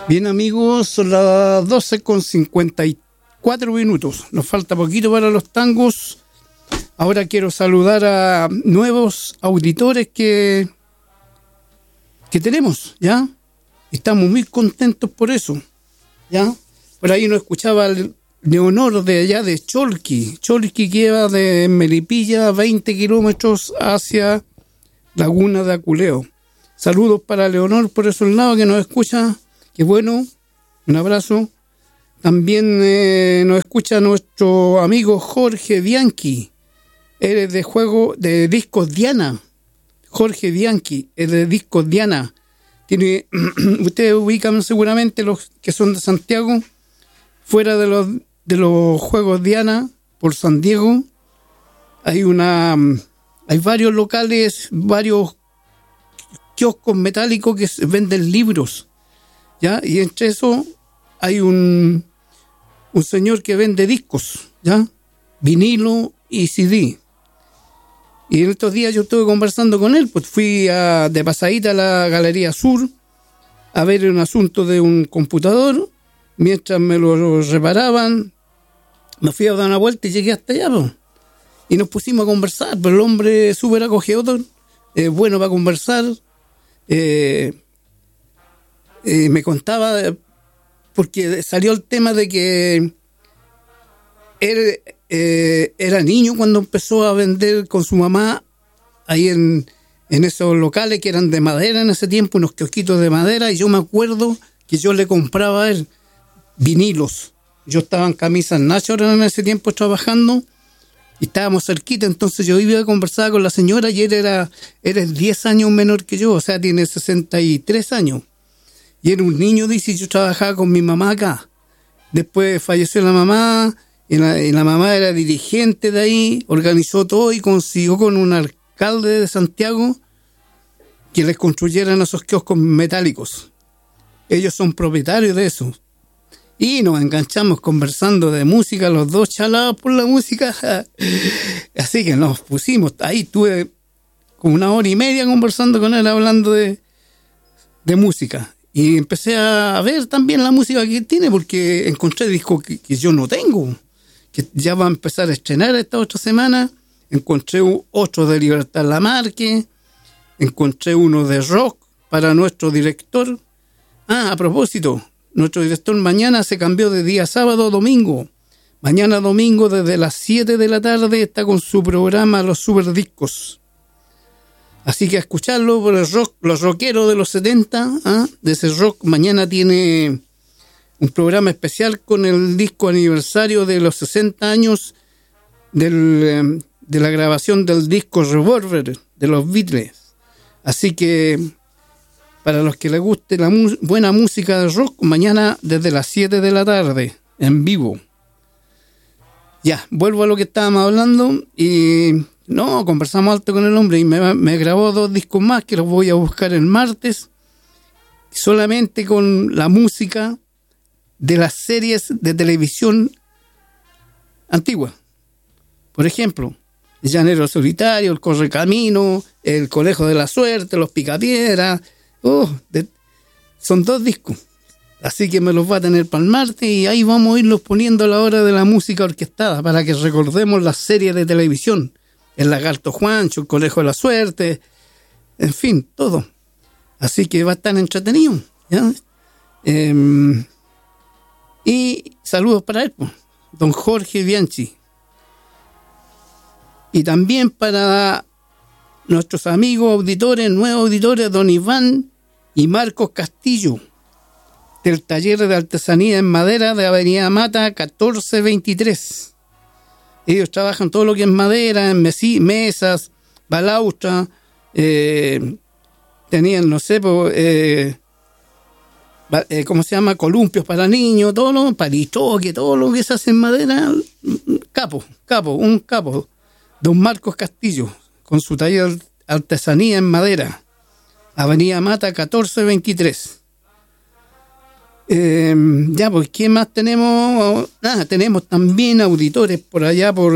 Bien, amigos, son las 12:54. Nos falta poquito para los tangos. Ahora quiero saludar a nuevos auditores que tenemos, ¿ya? Estamos muy contentos por eso, ¿ya? Por ahí nos escuchaba el Leonor de allá de Cholqui. Cholqui queda de Melipilla, 20 kilómetros hacia Laguna de Aculeo. Saludos para Leonor por esos lados que nos escucha. Qué bueno, un abrazo. También nos escucha nuestro amigo Jorge Bianchi. Él es de juego de Discos Diana. Jorge Bianchi es de Discos Diana. Tiene, ustedes ubican seguramente los que son de Santiago, fuera de los juegos Diana, por San Diego. Hay varios locales, varios kioscos metálicos que venden libros, ¿ya? Y entre eso hay un señor que vende discos, ¿ya? Vinilo y CD. Y en estos días yo estuve conversando con él, pues fui de pasadita a la Galería Sur a ver un asunto de un computador. Mientras me lo reparaban, me fui a dar una vuelta y llegué hasta allá, pues. Y nos pusimos a conversar, pero el hombre es súper acogedor, bueno para conversar. Me contaba, porque salió el tema de que él era niño cuando empezó a vender con su mamá ahí en esos locales que eran de madera en ese tiempo, unos kiosquitos de madera, y yo me acuerdo que yo le compraba a él vinilos. Yo estaba en Camisas Natural en ese tiempo trabajando y estábamos cerquita, entonces yo iba a conversar con la señora y él era 10 años menor que yo, o sea, tiene 63 años. Y era un niño, dice, y yo trabajaba con mi mamá acá. Después falleció la mamá, y la mamá era dirigente de ahí, organizó todo y consiguió con un alcalde de Santiago que les construyeran esos kioscos metálicos. Ellos son propietarios de eso. Y nos enganchamos conversando de música, los dos chalados por la música. Así que nos pusimos, ahí tuve como 1 hora y media conversando con él, hablando de música. Y empecé a ver también la música que tiene, porque encontré discos que yo no tengo, que ya va a empezar a estrenar esta otra semana. Encontré otro de Libertad Lamarque, encontré uno de rock para nuestro director. A propósito, nuestro director mañana se cambió de día sábado a domingo. Mañana domingo desde las 7 de la tarde está con su programa Los Super Discos. Así que a escucharlo por el rock, los rockeros de los 70, de ese rock. Mañana tiene un programa especial con el disco aniversario de los 60 años de la grabación del disco Revolver de los Beatles. Así que para los que les guste la buena música de rock, mañana desde las 7 de la tarde, en vivo. Ya, vuelvo a lo que estábamos hablando y conversamos alto con el hombre y me grabó 2 discos más que los voy a buscar el martes, solamente con la música de las series de televisión antiguas. Por ejemplo, El Llanero Solitario, El Correcamino, El Conejo de la Suerte, Los Picapiedras. Son 2 discos. Así que me los va a tener para el martes y ahí vamos a irlos poniendo a la hora de la música orquestada para que recordemos las series de televisión. El Lagarto Juancho, El Conejo de la Suerte, en fin, todo. Así que va a estar entretenido, ¿ya? Y saludos para él, don Jorge Bianchi. Y también para nuestros amigos auditores, nuevos auditores, don Iván y Marcos Castillo, del taller de artesanía en madera de Avenida Mata 1423. Ellos trabajan todo lo que es madera, en mesas, balaustra, tenían, ¿cómo se llama? Columpios para niños, todo lo, palitroque, todo lo que se hace en madera. Un capo, don Marcos Castillo, con su taller de artesanía en madera, Avenida Mata 1423. Pues, ¿qué más tenemos? Tenemos también auditores por allá por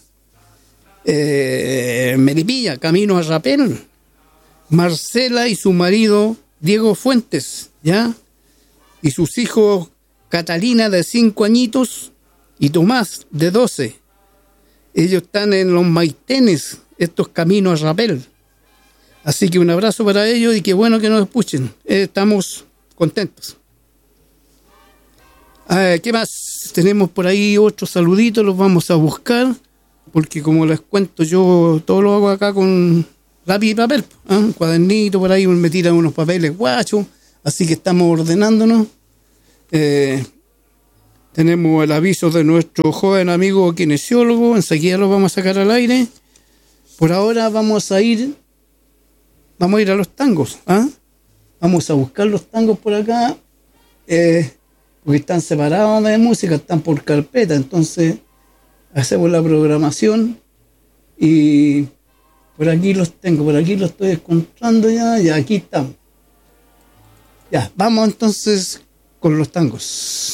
Melipilla, camino a Rapel. Marcela y su marido Diego Fuentes, ¿ya? y sus hijos Catalina de 5 añitos y Tomás de 12. Ellos están en los Maitenes, estos caminos a Rapel. Así que un abrazo para ellos y qué bueno que nos escuchen. Estamos contentos. ¿Qué más? Tenemos por ahí otros saluditos, los vamos a buscar, porque como les cuento, yo todo lo hago acá con lápiz y papel. Un cuadernito por ahí, me tiran unos papeles guachos, así que estamos ordenándonos. Tenemos el aviso de nuestro joven amigo kinesiólogo, enseguida lo vamos a sacar al aire. Por ahora vamos a ir a los tangos. Vamos a buscar los tangos por acá, porque están separados de música, están por carpeta, entonces hacemos la programación y por aquí los tengo, por aquí los estoy encontrando ya, y aquí estamos. Ya, vamos entonces con los tangos.